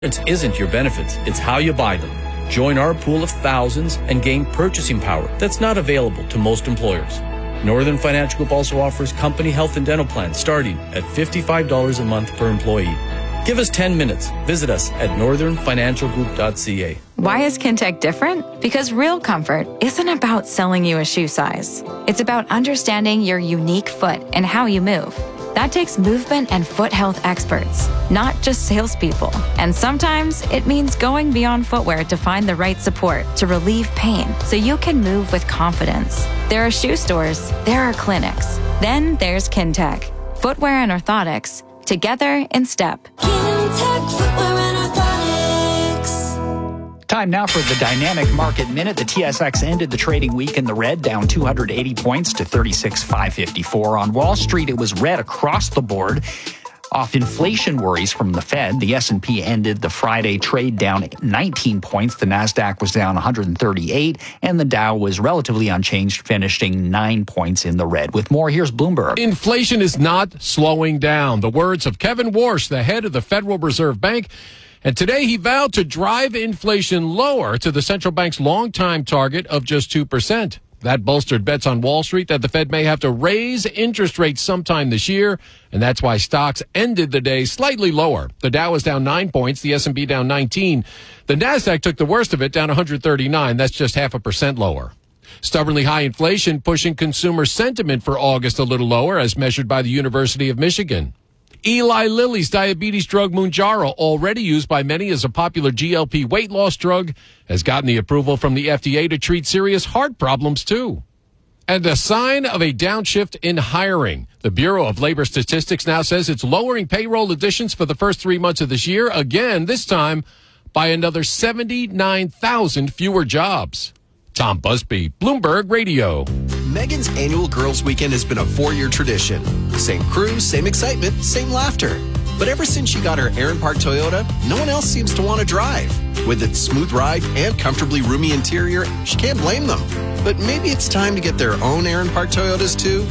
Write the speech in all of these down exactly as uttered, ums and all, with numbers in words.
It isn't your benefits, it's how you buy them. Join our pool of thousands and gain purchasing power that's not available to most employers. Northern Financial Group also offers company health and dental plans starting at fifty-five dollars a month per employee. Give us ten minutes. Visit us at northern financial group dot c a. Why is Kintec different? Because real comfort isn't about selling you a shoe size. It's about understanding your unique foot and how you move. That takes movement and foot health experts, not just salespeople. And sometimes it means going beyond footwear to find the right support to relieve pain so you can move with confidence. There are shoe stores, there are clinics. Then there's Kintec. Footwear and orthotics, together in step. Kintec Footwear and Orthotics. Time now for the Dynamic Market Minute. The T S X ended the trading week in the red, down two hundred eighty points to thirty-six thousand five hundred fifty-four. On Wall Street, it was red across the board. Off inflation worries from the Fed, the S and P ended the Friday trade down nineteen points. The NASDAQ was down one hundred thirty-eight, and the Dow was relatively unchanged, finishing nine points in the red. With more, here's Bloomberg. Inflation is not slowing down. The words of Kevin Warsh, the head of the Federal Reserve Bank. And today he vowed to drive inflation lower to the central bank's longtime target of just two percent. That bolstered bets on Wall Street that the Fed may have to raise interest rates sometime this year, and that's why stocks ended the day slightly lower. The Dow was down nine points, the S and P down nineteen. The NASDAQ took the worst of it, down one hundred thirty-nine. That's just half a percent lower. Stubbornly high inflation pushing consumer sentiment for August a little lower, as measured by the University of Michigan. Eli Lilly's diabetes drug Mounjaro, already used by many as a popular G L P weight loss drug, has gotten the approval from the F D A to treat serious heart problems, too. And a sign of a downshift in hiring. The Bureau of Labor Statistics now says it's lowering payroll additions for the first three months of this year, again, this time by another seventy-nine thousand fewer jobs. Tom Busby, Bloomberg Radio. Megan's annual Girls Weekend has been a four-year tradition. Same crew, same excitement, same laughter. But ever since she got her Aaron Park Toyota, no one else seems to want to drive. With its smooth ride and comfortably roomy interior, she can't blame them. But maybe it's time to get their own Aaron Park Toyotas, too.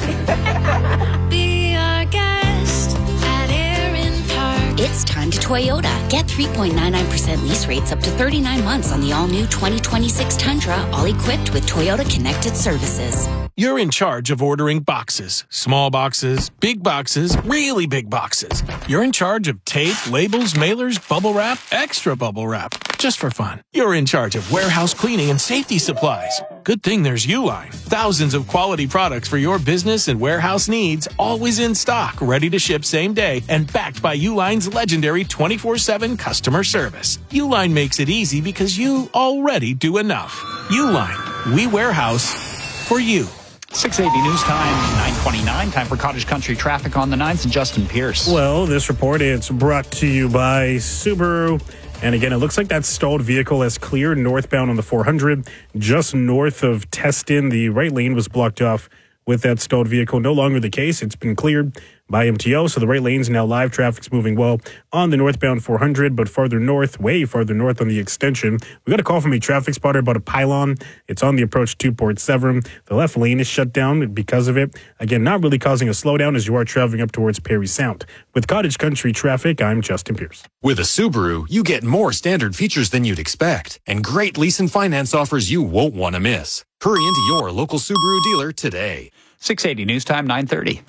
Be our guest at Aaron Park. It's time to Toyota. Get three point nine nine percent lease rates up to thirty-nine months on the all-new twenty twenty-six Tundra, all equipped with Toyota Connected Services. You're in charge of ordering boxes. Small boxes, big boxes, really big boxes. You're in charge of tape, labels, mailers, bubble wrap, extra bubble wrap. Just for fun. You're in charge of warehouse cleaning and safety supplies. Good thing there's Uline. Thousands of quality products for your business and warehouse needs, always in stock, ready to ship same day, and backed by Uline's legendary twenty-four seven customer service. Uline makes it easy because you already do enough. Uline. We warehouse for you. six eighty News Time, nine twenty-nine. Time for Cottage Country traffic on the nines and Justin Pierce. Well, this report is brought to you by Subaru. And again, it looks like that stalled vehicle has cleared northbound on the four hundred. Just north of Teston, the right lane was blocked off with that stalled vehicle. No longer the case. It's been cleared by M T O, so the right lane's now live. Traffic's moving well on the northbound four hundred, but farther north, way farther north on the extension. We got a call from a traffic spotter about a pylon. It's on the approach to Port Severn. The left lane is shut down because of it. Again, not really causing a slowdown as you are traveling up towards Perry Sound. With Cottage Country traffic, I'm Justin Pierce. With a Subaru, you get more standard features than you'd expect, and great lease and finance offers you won't want to miss. Hurry into your local Subaru dealer today. six eighty News Time, nine thirty.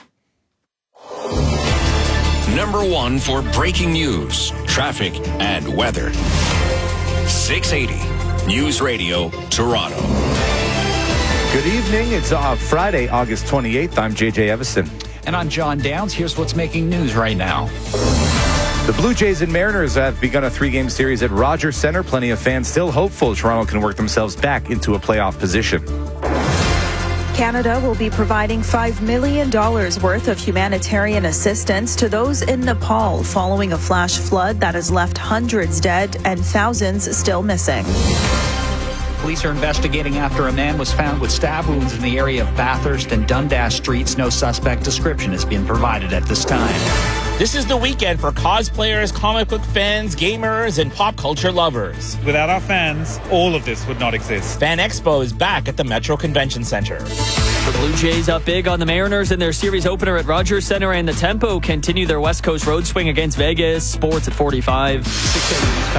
Number one for breaking news, traffic, and weather. six eighty News Radio, Toronto. Good evening. It's uh, Friday, August twenty-eighth. I'm J J Evison. And I'm John Downs. Here's what's making news right now. The Blue Jays and Mariners have begun a three-game series at Rogers Centre. Plenty of fans still hopeful Toronto can work themselves back into a playoff position. Canada will be providing five million dollars worth of humanitarian assistance to those in Nepal following a flash flood that has left hundreds dead and thousands still missing. Police are investigating after a man was found with stab wounds in the area of Bathurst and Dundas Streets. No suspect description has been provided at this time. This is the weekend for cosplayers, comic book fans, gamers, and pop culture lovers. Without our fans, all of this would not exist. Fan Expo is back at the Metro Convention Center. The Blue Jays up big on the Mariners in their series opener at Rogers Center, and the Tempo continue their West Coast road swing against Vegas. Sports at forty-five.